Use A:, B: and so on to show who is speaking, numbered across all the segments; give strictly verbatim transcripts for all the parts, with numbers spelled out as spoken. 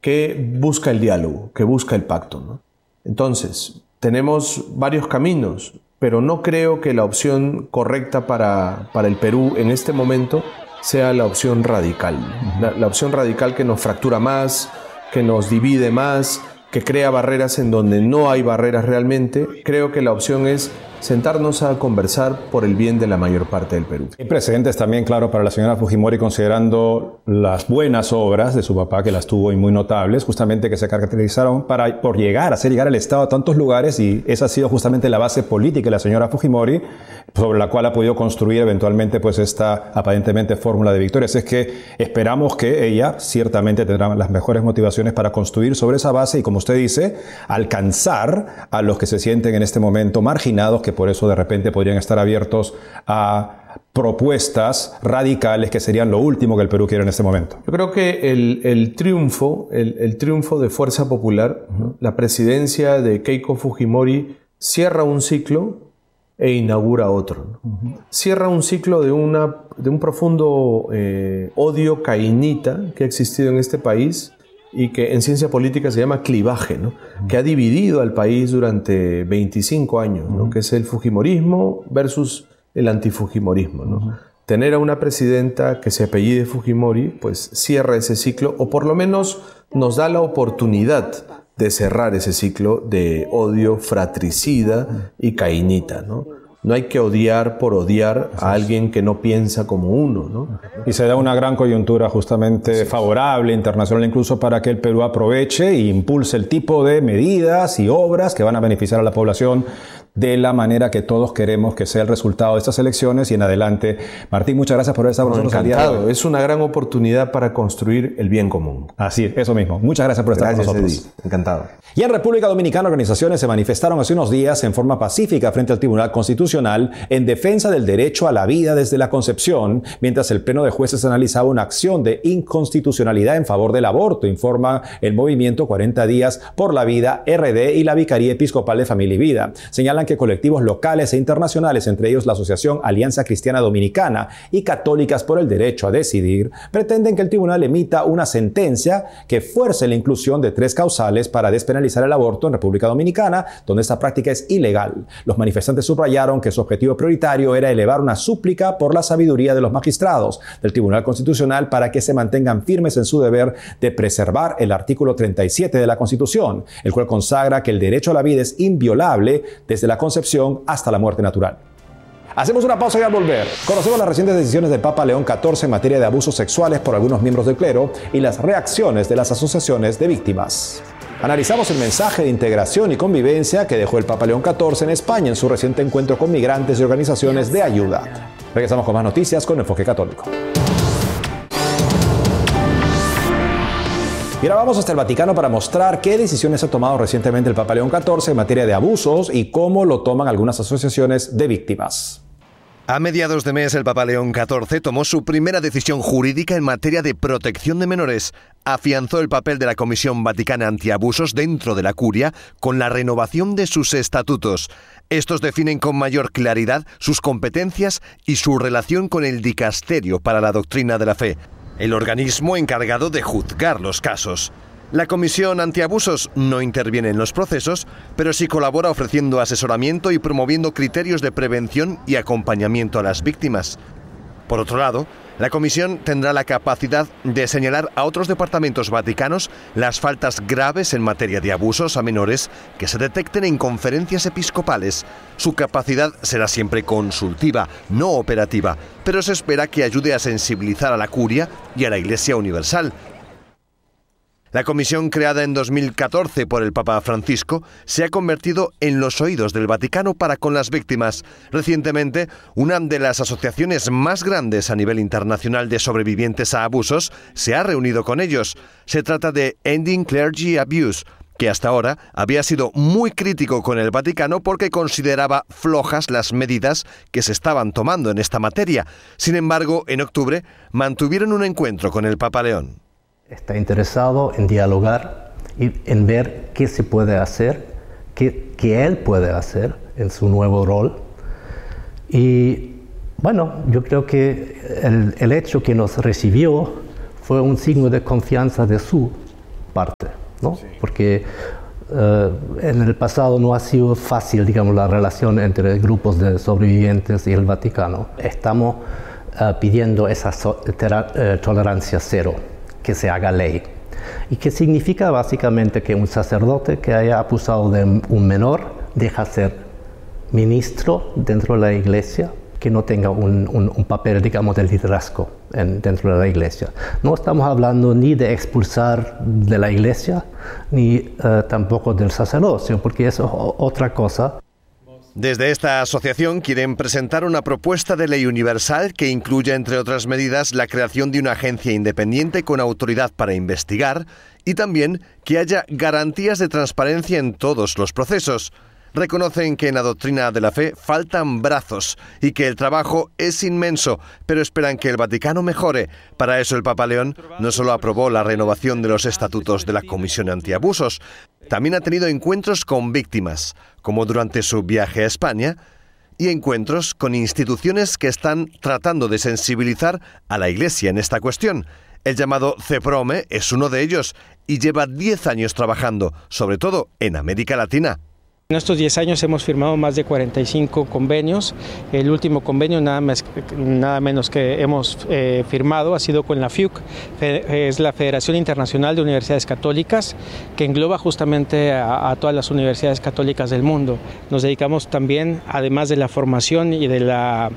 A: que busca el diálogo, que busca el pacto, ¿no? Entonces, tenemos varios caminos, pero no creo que la opción correcta para, para el Perú en este momento sea la opción radical. La, la opción radical que nos fractura más, que nos divide más, que crea barreras en donde no hay barreras realmente. Creo que la opción es sentarnos a conversar por el bien de la mayor parte del Perú.
B: Hay precedentes también, claro, para la señora Fujimori, considerando las buenas obras de su papá, que las tuvo y muy notables, justamente que se caracterizaron para, por llegar, hacer llegar al Estado a tantos lugares, y esa ha sido justamente la base política de la señora Fujimori, sobre la cual ha podido construir eventualmente pues esta aparentemente fórmula de victorias. Es que esperamos que ella ciertamente tendrá las mejores motivaciones para construir sobre esa base y, como usted dice, alcanzar a los que se sienten en este momento marginados, que por eso de repente podrían estar abiertos a propuestas radicales que serían lo último que el Perú quiere en este momento.
A: Yo creo que el, el triunfo, el, el triunfo de Fuerza Popular, ¿no? La presidencia de Keiko Fujimori cierra un ciclo e inaugura otro, ¿no? Uh-huh. Cierra un ciclo de, una, de un profundo eh, odio cainita que ha existido en este país y que en ciencia política se llama clivaje, ¿no? Uh-huh. Que ha dividido al país durante veinticinco años, ¿no? Uh-huh. Que es el fujimorismo versus el antifujimorismo, ¿no? Uh-huh. Tener a una presidenta que se apellide Fujimori, pues cierra ese ciclo, o por lo menos nos da la oportunidad de cerrar ese ciclo de odio fratricida y cainita, ¿no? No hay que odiar por odiar a alguien que no piensa como uno, ¿no?
B: Y se da una gran coyuntura justamente sí. favorable, internacional incluso, para que el Perú aproveche e impulse el tipo de medidas y obras que van a beneficiar a la población de la manera que todos queremos que sea el resultado de estas elecciones y en adelante. Martín, muchas gracias por estar con nosotros.
A: Encantado. Es una gran oportunidad para construir el bien común.
B: Así es, eso mismo. Muchas gracias por estar
A: gracias,
B: con nosotros.
A: Eddie. Encantado.
B: Y en República Dominicana, organizaciones se manifestaron hace unos días en forma pacífica frente al Tribunal Constitucional en defensa del derecho a la vida desde la concepción, mientras el Pleno de Jueces analizaba una acción de inconstitucionalidad en favor del aborto, informa el movimiento cuarenta días por la vida R D y la Vicaría Episcopal de Familia y Vida. Señalan que colectivos locales e internacionales, entre ellos la Asociación Alianza Cristiana Dominicana y Católicas por el Derecho a Decidir, pretenden que el tribunal emita una sentencia que fuerce la inclusión de tres causales para despenalizar el aborto en República Dominicana, donde esta práctica es ilegal. Los manifestantes subrayaron que su objetivo prioritario era elevar una súplica por la sabiduría de los magistrados del Tribunal Constitucional para que se mantengan firmes en su deber de preservar el artículo treinta y siete de la Constitución, el cual consagra que el derecho a la vida es inviolable desde la concepción hasta la muerte natural. Hacemos una pausa y al volver conocemos las recientes decisiones del Papa León catorce en materia de abusos sexuales por algunos miembros del clero y las reacciones de las asociaciones de víctimas. Analizamos el mensaje de integración y convivencia que dejó el Papa León catorce en España en su reciente encuentro con migrantes y organizaciones de ayuda. Regresamos con más noticias con Enfoque Católico. Y ahora vamos hasta el Vaticano para mostrar qué decisiones ha tomado recientemente el Papa León catorce en materia de abusos y cómo lo toman algunas asociaciones de víctimas.
C: A mediados de mes, el Papa León catorce tomó su primera decisión jurídica en materia de protección de menores. Afianzó el papel de la Comisión Vaticana Antiabusos dentro de la Curia con la renovación de sus estatutos. Estos definen con mayor claridad sus competencias y su relación con el Dicasterio para la Doctrina de la Fe, el organismo encargado de juzgar los casos. La Comisión Antiabusos no interviene en los procesos, pero sí colabora ofreciendo asesoramiento y promoviendo criterios de prevención y acompañamiento a las víctimas. Por otro lado, la Comisión tendrá la capacidad de señalar a otros departamentos vaticanos las faltas graves en materia de abusos a menores que se detecten en conferencias episcopales. Su capacidad será siempre consultiva, no operativa, pero se espera que ayude a sensibilizar a la Curia y a la Iglesia Universal. La comisión creada en dos mil catorce por el Papa Francisco se ha convertido en los oídos del Vaticano para con las víctimas. Recientemente, una de las asociaciones más grandes a nivel internacional de sobrevivientes a abusos se ha reunido con ellos. Se trata de Ending Clergy Abuse, que hasta ahora había sido muy crítico con el Vaticano porque consideraba flojas las medidas que se estaban tomando en esta materia. Sin embargo, en octubre mantuvieron un encuentro con el Papa León.
D: Está interesado en dialogar y en ver qué se puede hacer, qué, qué él puede hacer en su nuevo rol. Y bueno, yo creo que el, el hecho que nos recibió fue un signo de confianza de su parte, ¿no? Sí. Porque uh, en el pasado no ha sido fácil, digamos, la relación entre grupos de sobrevivientes y el Vaticano. Estamos uh, pidiendo esa so uh, tolerancia cero, que se haga ley. ¿Y qué significa? Básicamente que un sacerdote que haya abusado de un menor deja ser ministro dentro de la iglesia, que no tenga un, un, un papel, digamos, de liderazgo en, dentro de la iglesia. No estamos hablando ni de expulsar de la iglesia, ni uh, tampoco del sacerdocio, porque eso es otra cosa.
C: Desde esta asociación quieren presentar una propuesta de ley universal que incluya, entre otras medidas, la creación de una agencia independiente con autoridad para investigar y también que haya garantías de transparencia en todos los procesos. Reconocen que en la doctrina de la fe faltan brazos y que el trabajo es inmenso, pero esperan que el Vaticano mejore. Para eso el Papa León no solo aprobó la renovación de los estatutos de la Comisión Antiabusos, también ha tenido encuentros con víctimas, como durante su viaje a España, y encuentros con instituciones que están tratando de sensibilizar a la Iglesia en esta cuestión. El llamado CEPROME es uno de ellos y lleva diez años trabajando, sobre todo en América Latina.
E: En estos diez años hemos firmado más de cuarenta y cinco convenios. El último convenio, nada, más, nada menos que hemos eh, firmado, ha sido con la F I U C, es la Federación Internacional de Universidades Católicas, que engloba justamente a, a todas las universidades católicas del mundo. Nos dedicamos también, además de la formación y de la...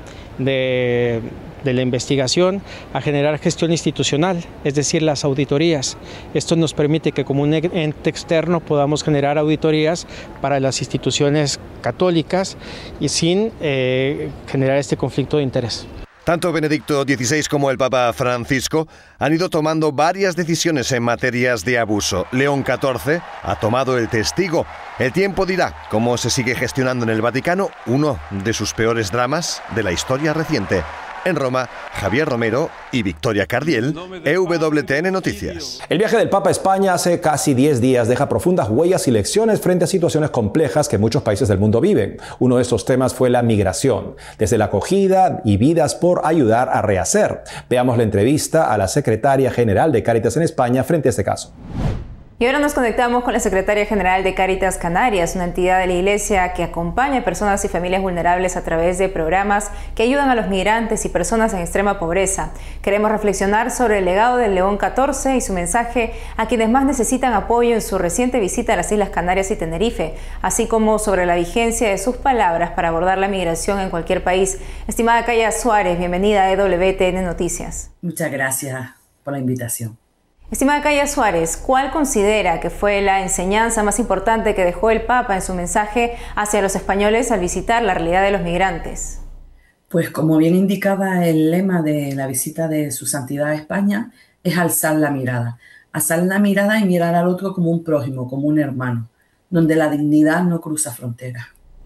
E: De, de la investigación, a generar gestión institucional, es decir, las auditorías. Esto nos permite que como un ente externo podamos generar auditorías para las instituciones católicas y sin eh, generar este conflicto de interés.
C: Tanto Benedicto dieciséis como el Papa Francisco han ido tomando varias decisiones en materias de abuso. León catorce ha tomado el testigo. El tiempo dirá cómo se sigue gestionando en el Vaticano uno de sus peores dramas de la historia reciente. En Roma, Javier Romero y Victoria Cardiel, E W T N Noticias.
B: El viaje del Papa a España hace casi diez días deja profundas huellas y lecciones frente a situaciones complejas que muchos países del mundo viven. Uno de estos temas fue la migración, desde la acogida y vidas por ayudar a rehacer. Veamos la entrevista a la secretaria general de Cáritas en España frente a este caso.
F: Y ahora nos conectamos con la secretaria general de Cáritas Canarias, una entidad de la Iglesia que acompaña a personas y familias vulnerables a través de programas que ayudan a los migrantes y personas en extrema pobreza. Queremos reflexionar sobre el legado del León catorce y su mensaje a quienes más necesitan apoyo en su reciente visita a las Islas Canarias y Tenerife, así como sobre la vigencia de sus palabras para abordar la migración en cualquier país. Estimada Kaya Suárez, bienvenida a E W T N Noticias.
G: Muchas gracias por la invitación.
F: Estimada Kaya Suárez, ¿cuál considera que fue la enseñanza más importante que dejó el Papa en su mensaje hacia los españoles al visitar la realidad de los migrantes?
G: Pues como bien indicaba el lema de la visita de Su Santidad a España, es alzar la mirada. Alzar la mirada y mirar al otro como un prójimo, como un hermano, donde la dignidad no cruza fronteras.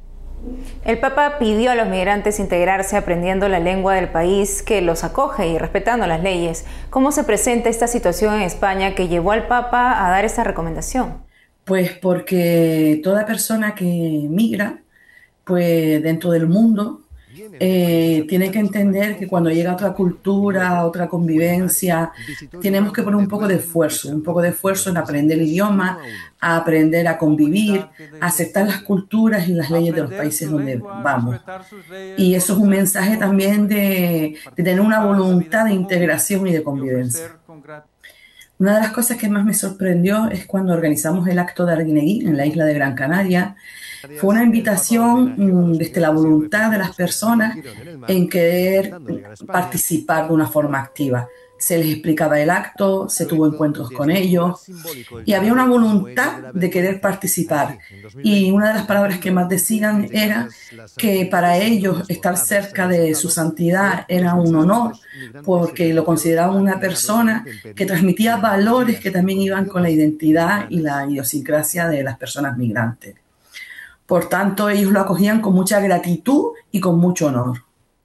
F: El Papa pidió a los migrantes integrarse aprendiendo la lengua del país que los acoge y respetando las leyes. ¿Cómo se presenta esta situación en España que llevó al Papa a dar esta recomendación?
G: Pues porque toda persona que migra, pues dentro del mundo, eh, tiene que entender que cuando llega otra cultura, otra convivencia, tenemos que poner un poco de esfuerzo, un poco de esfuerzo en aprender el idioma, a aprender a convivir, a aceptar las culturas y las leyes de los países donde vamos. Y eso es un mensaje también de, de tener una voluntad de integración y de convivencia. Una de las cosas que más me sorprendió es cuando organizamos el acto de Arguineguín en la isla de Gran Canaria. Fue una invitación desde la voluntad de las personas en querer participar de una forma activa. Se les explicaba el acto, se tuvo encuentros con ellos y había una voluntad de querer participar. Y una de las palabras que más decían era que para ellos estar cerca de su santidad era un honor porque lo consideraban una persona que transmitía valores que también iban con la identidad y la idiosincrasia de las personas migrantes. Por tanto, ellos lo acogían con mucha gratitud y con mucho honor.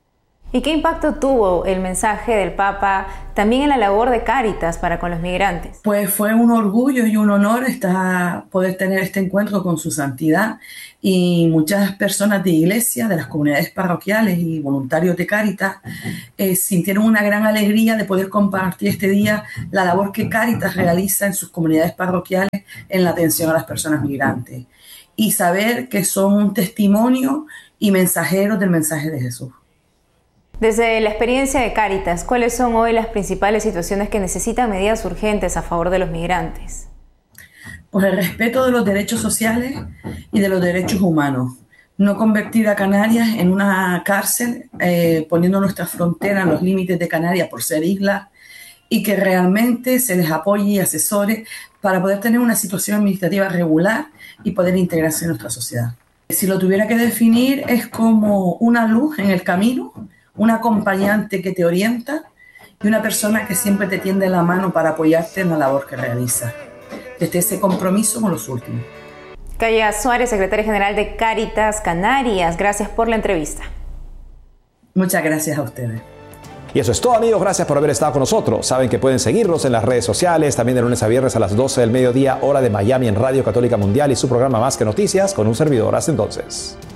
F: ¿Y qué impacto tuvo el mensaje del Papa también en la labor de Cáritas para con los migrantes?
G: Pues fue un orgullo y un honor estar, poder tener este encuentro con su santidad, y muchas personas de iglesia, de las comunidades parroquiales y voluntarios de Cáritas eh, sintieron una gran alegría de poder compartir este día la labor que Cáritas realiza en sus comunidades parroquiales en la atención a las personas migrantes, y saber que son un testimonio y mensajeros del mensaje de Jesús.
F: Desde la experiencia de Cáritas, ¿cuáles son hoy las principales situaciones que necesitan medidas urgentes a favor de los migrantes?
G: Pues el respeto de los derechos sociales y de los derechos humanos. No convertir a Canarias en una cárcel, eh, poniendo nuestras fronteras en los límites de Canarias por ser isla, y que realmente se les apoye y asesore para poder tener una situación administrativa regular y poder integrarse en nuestra sociedad. Si lo tuviera que definir, es como una luz en el camino, un acompañante que te orienta y una persona que siempre te tiende la mano para apoyarte en la labor que realizas, desde ese compromiso con los últimos.
F: Kaya Suárez, secretaria general de Cáritas Canarias, gracias por la entrevista.
G: Muchas gracias a ustedes.
B: Y eso es todo, amigos. Gracias por haber estado con nosotros. Saben que pueden seguirnos en las redes sociales, también de lunes a viernes a las doce del mediodía, hora de Miami, en Radio Católica Mundial, y su programa Más que Noticias, con un servidor. Hasta entonces.